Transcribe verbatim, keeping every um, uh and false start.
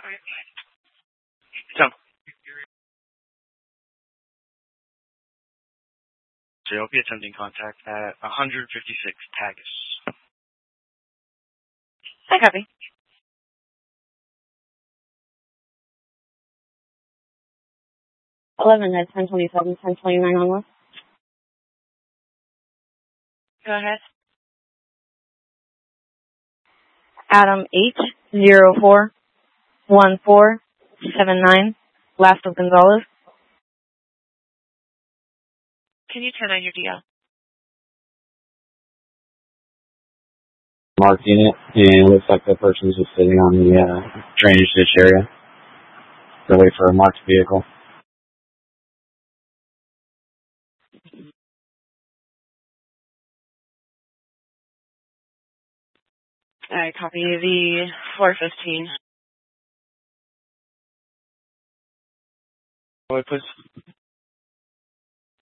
So, so you'll be attempting contact at one fifty-six Tagus. I copy. eleven at ten twenty-seven, ten twenty-nine on west. Go ahead. Adam eight zero four one four seven nine, last of Gonzalez. Can you turn on your D L? Marked unit, and it looks like the person's just sitting on the uh, drainage ditch area. They'll wait for a marked vehicle. I copy the four fifteen. Wait, please.